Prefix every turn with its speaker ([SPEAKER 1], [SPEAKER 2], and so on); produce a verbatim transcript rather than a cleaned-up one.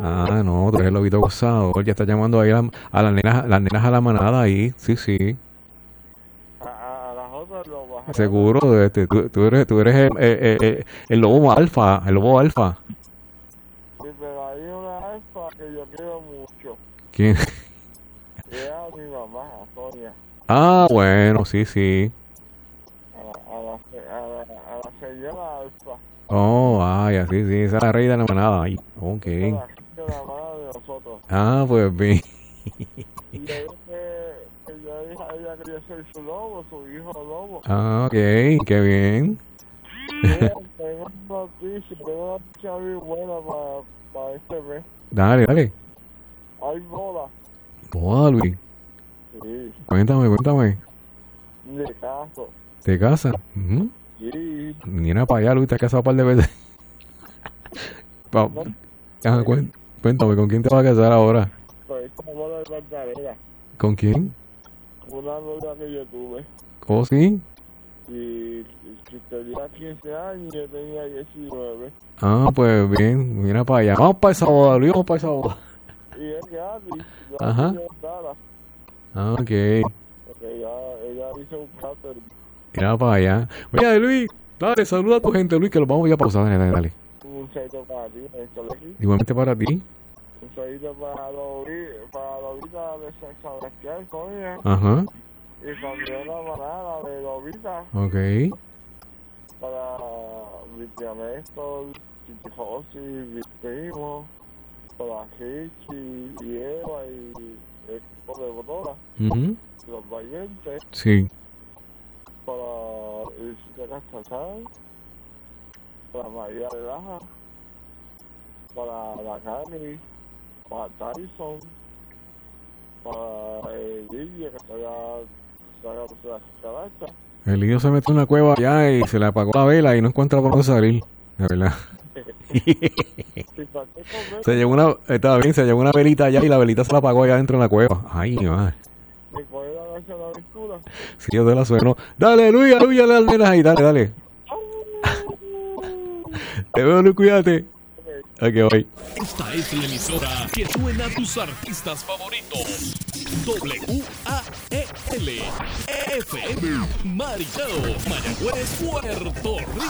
[SPEAKER 1] Ah, no, tú eres el lobito gozador. Ya está llamando ahí a, a las nenas, las nenas a la manada ahí. Sí, sí.
[SPEAKER 2] A, a, a las otras lo bajarán.
[SPEAKER 1] Seguro, este, tú, tú eres, tú eres el, el, el, el lobo alfa, el lobo alfa.
[SPEAKER 2] Sí, pero hay una alfa que yo quiero mucho.
[SPEAKER 1] ¿Quién?
[SPEAKER 2] Era mi mamá, Sonia.
[SPEAKER 1] Ah, bueno, sí, sí.
[SPEAKER 2] A la, a la, a la, a la señora alfa.
[SPEAKER 1] Oh, vaya, sí, sí, esa es la reina de la manada. Ay, ok.
[SPEAKER 2] Esa es la, de la mano de nosotros.
[SPEAKER 1] Ah, pues bien.
[SPEAKER 2] Y yo dije que yo dije a ella quería ser su lobo, su hijo lobo.
[SPEAKER 1] Ah, ok, qué bien.
[SPEAKER 2] Mira, tengo una noticia, tengo una noticia muy buena para, para este mes.
[SPEAKER 1] Dale, dale.
[SPEAKER 2] Hay boda.
[SPEAKER 1] Boda, Luis.
[SPEAKER 2] Sí,
[SPEAKER 1] Cuéntame, cuéntame.
[SPEAKER 2] de caso.
[SPEAKER 1] ¿Te casas? Uh-huh.
[SPEAKER 2] Sí.
[SPEAKER 1] Mira para allá, Luis, te has casado un par de veces. Pa-
[SPEAKER 2] No,
[SPEAKER 1] Ajá, cuen- cuéntame, ¿con quién te vas a casar ahora?
[SPEAKER 2] pues esta boda de Magdalena.
[SPEAKER 1] ¿Con quién?
[SPEAKER 2] Una novia que yo tuve.
[SPEAKER 1] ¿Oh, sí?
[SPEAKER 2] Y, y que tenía quince años y yo tenía diecinueve.
[SPEAKER 1] Ah, pues bien, mira para allá. Vamos para esa boda, Luis, vamos para esa boda.
[SPEAKER 2] Y es gratis.
[SPEAKER 1] Ajá.
[SPEAKER 2] Gratis.
[SPEAKER 1] Ah, ok.
[SPEAKER 2] Porque ella, ella hizo un catering.
[SPEAKER 1] Mira para allá. Mira, Luis, dale, saluda a tu gente, Luis, que lo vamos a ir a pausar. Dale, dale, dale.
[SPEAKER 2] Un salto para ti, en el colegio.
[SPEAKER 1] Igualmente para ti.
[SPEAKER 2] Un salto para Lovi- para Lovita de San Sebastián, coño.
[SPEAKER 1] Ajá,
[SPEAKER 2] Y también la manada de Lovita
[SPEAKER 1] ok.
[SPEAKER 2] para Cristian Néstor, Chichi Fossi, mi primo, para Kichi y Eva y el equipo de Botola,
[SPEAKER 1] Ujú.
[SPEAKER 2] los valientes,
[SPEAKER 1] Sí.
[SPEAKER 2] para Isidora Cachazán, para María de Laja, para la Cani, para Tyson, para el Lidia que se haga se haga pues, la carácter.
[SPEAKER 1] El niño se metió en una cueva allá y se le apagó la vela y no encuentra por dónde salir. De verdad.
[SPEAKER 2] Y para qué comer,
[SPEAKER 1] Se llevó una, estaba bien, se llevó una velita allá y la velita se la apagó allá dentro de la cueva. Ay, madre.
[SPEAKER 2] y coger la noche de la aventura.
[SPEAKER 1] Sí, yo te la sueno. Dale, Luis, aluya a las nenas ahí, dale, dale. Te veo, Luis, cuídate. Ok, bye.
[SPEAKER 3] Esta es la emisora que suena a tus artistas favoritos. W A E L F M Maricao, Mayagüez, Puerto Rico.